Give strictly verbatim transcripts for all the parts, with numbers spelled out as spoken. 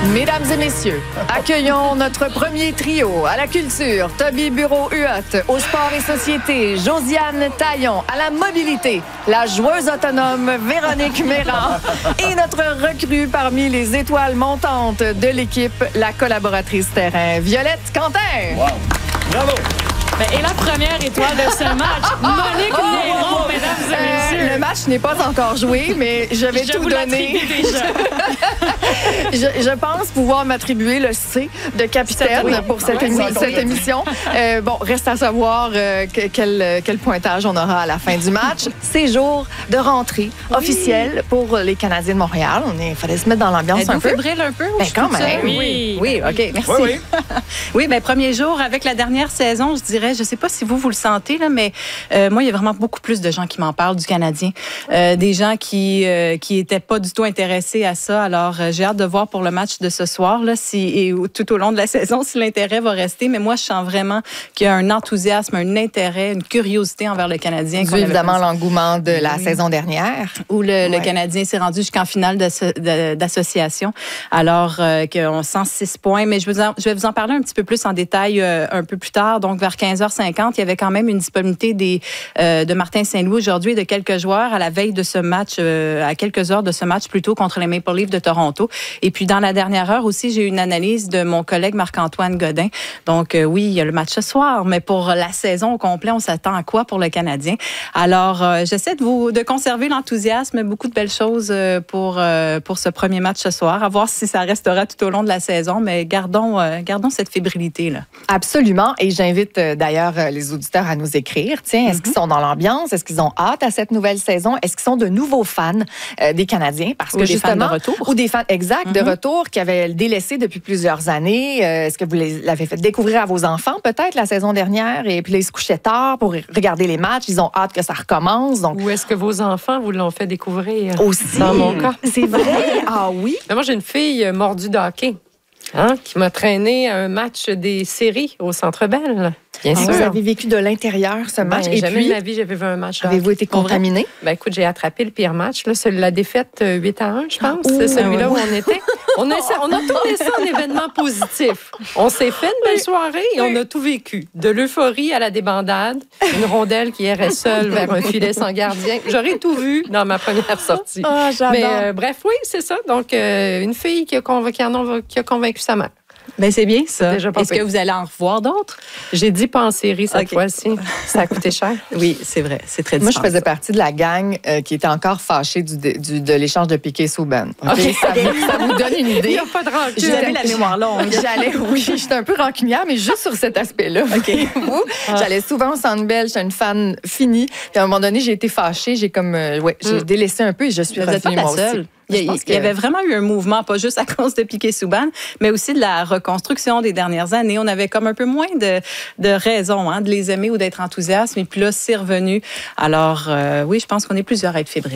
Mesdames et messieurs, accueillons notre premier trio à la culture, Toby Bureau-Huot, au sport et société, Josiane Taillon, à la mobilité, la joueuse autonome Véronique Méran et notre recrue parmi les étoiles montantes de l'équipe, la collaboratrice terrain, Violette Quentin. Wow. Bravo! Et la première étoile de ce match, Monique oh, Néron, oh, oh. mesdames et Euh, messieurs. le match n'est pas encore joué, mais je vais Je tout vous donner. l'attribue déjà. je, je pense pouvoir m'attribuer le C de capitaine Oui. pour cette, Ouais, émi- cette émission. Euh, bon, reste à savoir euh, que- quel, quel pointage on aura à la fin du match. C'est jour de rentrée Oui. officielle pour les Canadiens de Montréal. Il fallait se mettre dans l'ambiance un Êtes-vous peu. fébrile un peu? Ben, quand même. Oui. Oui, OK, merci. Oui, oui. Oui, bien, premier jour, avec la dernière saison, je dirais, je ne sais pas si vous, vous le sentez, là, mais euh, moi, il y a vraiment beaucoup plus de gens qui m'en parlent du Canadien. Euh, des gens qui euh, qui étaient pas du tout intéressés à ça. Alors, euh, j'ai hâte de voir pour le match de ce soir, là, si, et tout au long de la saison, si l'intérêt va rester. Mais moi, je sens vraiment qu'il y a un enthousiasme, un intérêt, une curiosité envers le Canadien. Dû évidemment l'engouement de la Oui. saison dernière. Où le, le Ouais. Canadien s'est rendu jusqu'en finale d'asso- de- d'association. Alors euh, qu'on sent six points. Mais je, vous en- je vais vous en parler un petit peu plus en détail euh, un peu plus tard. Donc, vers quinze heures cinquante, il y avait quand même une disponibilité des, euh, de Martin Saint-Louis aujourd'hui et de quelques joueurs à la veille de ce match, euh, à quelques heures de ce match plutôt contre les Maple Leafs de Toronto. Et puis, dans la dernière heure aussi, j'ai eu une analyse de mon collègue Marc-Antoine Godin. Donc, euh, oui, il y a le match ce soir, mais pour la saison au complet, on s'attend à quoi pour le Canadien? Alors, euh, j'essaie de vous de conserver l'enthousiasme, beaucoup de belles choses euh, pour, euh, pour ce premier match ce soir, à voir si ça restera tout au long de la saison, mais gardons, euh, gardons cette fébrilité-là. Absolument. Et j'invite euh, d'ailleurs euh, les auditeurs à nous écrire. Tiens, est-ce Mm-hmm. qu'ils sont dans l'ambiance? Est-ce qu'ils ont hâte à cette nouvelle saison? Est-ce qu'ils sont de nouveaux fans euh, des Canadiens? Parce Ou que des fans justement, de retour. ou des fans exact de Mm-hmm. retour qui avaient délaissé depuis plusieurs années. Euh, est-ce que vous les- l'avez fait découvrir à vos enfants peut-être la saison dernière? Et puis là, ils se couchaient tard pour regarder les matchs. Ils ont hâte que ça recommence. Donc Ou est-ce que vos enfants vous l'ont fait découvrir? aussi, Dans mon cas. c'est vrai. Ah oui. Mais moi, j'ai une fille euh, mordue de hockey hein, qui m'a traîné à un match des séries au Centre Bell. Bien sûr. Vous avez vécu de l'intérieur ce match. Ben, Et jamais puis, de ma vie, j'avais vu un match de avez-vous hockey. été contaminé? Ben, écoute, j'ai attrapé le pire match. Là, c'est la défaite euh, huit à un, je pense. Ouh, c'est celui-là ouais. où on était. On a, on a tourné ça en événement positif. On s'est fait une belle soirée et on a tout vécu. De l'euphorie à la débandade, une rondelle qui errait seule vers un filet sans gardien. J'aurais tout vu dans ma première sortie. Ah, j'adore. Mais euh, bref, oui, c'est ça. Donc, euh, une fille qui a, convaincu, qui en a- qui a convaincu sa mère. Bien, c'est bien ça. C'est déjà pas Est-ce que pire. vous allez en revoir d'autres? J'ai dit pas en série cette Ok. fois-ci. Ça a coûté cher. Oui, c'est vrai. C'est très Moi, je différent. faisais partie de la gang euh, qui était encore fâchée du, du- de l'échange de Piquet-Souban. OK? OK. Ça, vous, ça vous donne une Il idée. n'y a pas de rancune. Vous avez la mémoire longue. J'allais, oui, j'étais un peu rancunière, mais juste sur cet aspect-là. OK. Vous, j'allais souvent au Centre Bell, j'étais une fan finie. Puis à un moment donné, j'ai été fâchée, j'ai comme, euh, ouais, j'ai Mm. délaissé un peu et je suis Vous n'êtes pas revenue la moi seule. aussi. Il y, Je a- pense il y que- avait vraiment eu un mouvement, pas juste à cause de Piquet-Souban, mais aussi de la reconstruction des dernières années. On avait comme un peu moins de, de raisons hein, de les aimer ou d'être enthousiastes, mais puis là, c'est revenu. Alors, euh, oui, je pense qu'on est plusieurs à être fébriles.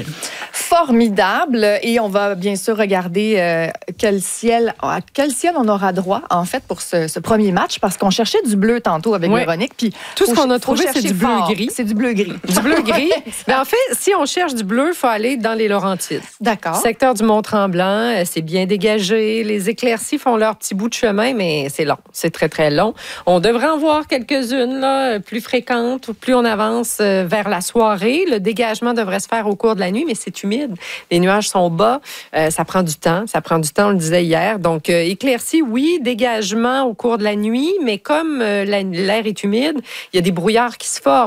Formidable. Et on va bien sûr regarder euh, quel ciel, à quel ciel on aura droit, en fait, pour ce, ce premier match, parce qu'on cherchait du bleu tantôt avec Ouais. Véronique. Puis Tout ce faut- qu'on a faut trouvé, c'est chercher du fort. bleu-gris. C'est du bleu-gris. Du bleu-gris. Mais en fait, si on cherche du bleu, il faut aller dans les Laurentides. D'accord. Secteur du Mont-Tremblant, euh, c'est bien dégagé. Les éclaircies font leur petit bout de chemin, mais c'est long. C'est très, très long. On devrait en voir quelques-unes là, plus fréquentes. Plus on avance euh, vers la soirée, le dégagement devrait se faire au cours de la nuit, mais c'est humide. Les nuages sont bas. Euh, ça prend du temps. Ça prend du temps, on le disait hier. Donc, euh, éclaircies, oui. Dégagement au cours de la nuit, mais comme euh, la- l'air est humide, il y a des brouillards qui se forment.